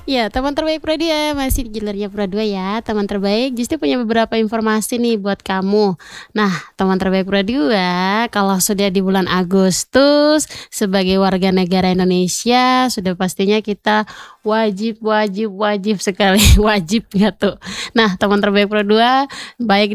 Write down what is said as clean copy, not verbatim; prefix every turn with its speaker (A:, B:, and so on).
A: Ya, teman terbaik Pro 2, masih di jalurnya Pro 2 ya. Teman terbaik justru punya beberapa informasi nih buat kamu. Nah, teman terbaik Pro 2, kalau sudah di bulan Agustus sebagai warga negara Indonesia, sudah pastinya kita wajib sekali, wajib nggak tuh. Nah, teman terbaik Pro 2 baik